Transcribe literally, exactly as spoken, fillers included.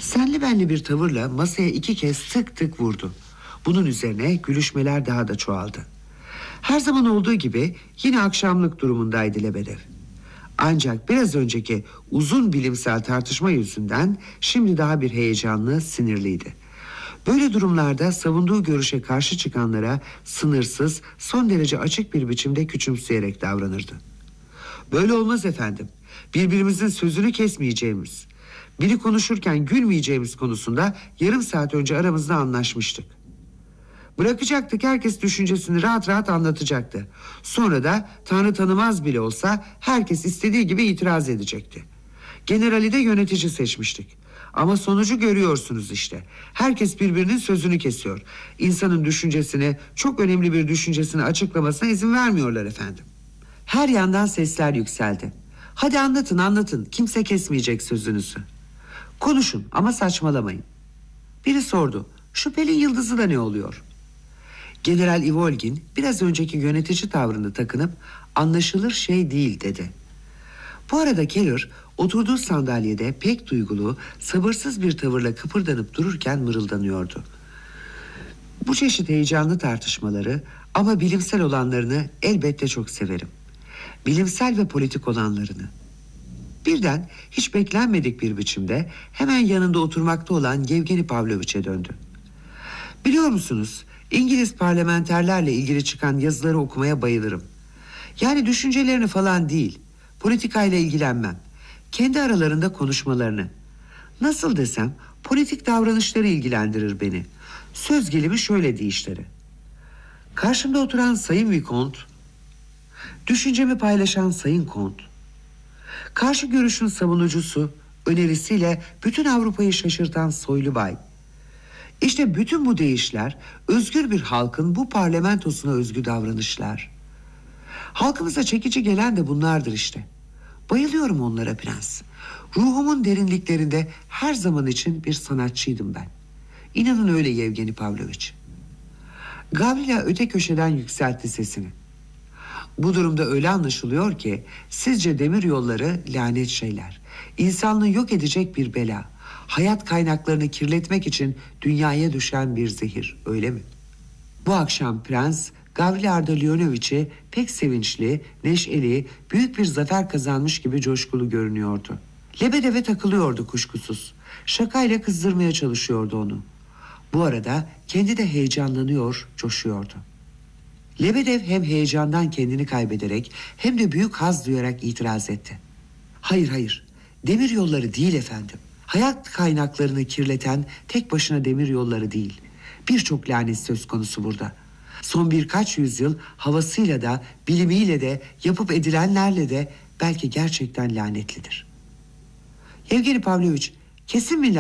Senli benli bir tavırla masaya iki kez tık tık vurdu. Bunun üzerine gülüşmeler daha da çoğaldı. Her zaman olduğu gibi yine akşamlık durumundaydı Lebedev. Ancak biraz önceki uzun bilimsel tartışma yüzünden şimdi daha bir heyecanlı, sinirliydi. Böyle durumlarda savunduğu görüşe karşı çıkanlara sınırsız, son derece açık bir biçimde küçümseyerek davranırdı. Böyle olmaz efendim. Birbirimizin sözünü kesmeyeceğimiz, biri konuşurken gülmeyeceğimiz konusunda yarım saat önce aramızda anlaşmıştık. Bırakacaktık, herkes düşüncesini rahat rahat anlatacaktı. Sonra da Tanrı tanımaz bile olsa herkes istediği gibi itiraz edecekti. Generali de yönetici seçmiştik. Ama sonucu görüyorsunuz işte. Herkes birbirinin sözünü kesiyor. İnsanın düşüncesini, çok önemli bir düşüncesini açıklamasına izin vermiyorlar efendim. Her yandan sesler yükseldi. Hadi anlatın anlatın, kimse kesmeyecek sözünüzü. Konuşun ama saçmalamayın. Biri sordu, şüpheli yıldızı da ne oluyor? General Ivolgin biraz önceki yönetici tavrını takınıp anlaşılır şey değil dedi. Bu arada Keller oturduğu sandalyede pek duygulu, sabırsız bir tavırla kıpırdanıp dururken mırıldanıyordu. Bu çeşit heyecanlı tartışmaları ama bilimsel olanlarını elbette çok severim. Bilimsel ve politik olanlarını. Birden hiç beklenmedik bir biçimde hemen yanında oturmakta olan Yevgeni Pavloviç'e döndü. Biliyor musunuz, İngiliz parlamenterlerle ilgili çıkan yazıları okumaya bayılırım. Yani düşüncelerini falan değil, politikayla ilgilenmem. Kendi aralarında konuşmalarını. Nasıl desem, politik davranışları ilgilendirir beni. Söz gelimi şöyle deyişleri. Karşımda oturan Sayın Vicomte, düşüncemi paylaşan Sayın Kont, karşı görüşün savunucusu, önerisiyle bütün Avrupa'yı şaşırtan Soylubay. İşte bütün bu deyişler özgür bir halkın bu parlamentosuna özgü davranışlar. Halkımıza çekici gelen de bunlardır işte. Bayılıyorum onlara prens. Ruhumun derinliklerinde her zaman için bir sanatçıydım ben. İnanın öyle Yevgeni Pavloviç. Gavrila öte köşeden yükseltti sesini. Bu durumda öyle anlaşılıyor ki sizce demir yolları lanet şeyler. İnsanlığı yok edecek bir bela. Hayat kaynaklarını kirletmek için dünyaya düşen bir zehir, öyle mi? Bu akşam prens Gavrila Ardalionoviç'i pek sevinçli, neşeli, büyük bir zafer kazanmış gibi coşkulu görünüyordu. Lebedev'e takılıyordu kuşkusuz. Şakayla kızdırmaya çalışıyordu onu. Bu arada kendi de heyecanlanıyor, coşuyordu. Lebedev hem heyecandan kendini kaybederek hem de büyük haz duyarak itiraz etti. Hayır hayır, demir yolları değil efendim. Hayat kaynaklarını kirleten tek başına demir yolları değil. Birçok lanet söz konusu burada. Son birkaç yüzyıl havasıyla da, bilimiyle de, yapıp edilenlerle de belki gerçekten lanetlidir. Yevgeni Pavloviç, kesin mi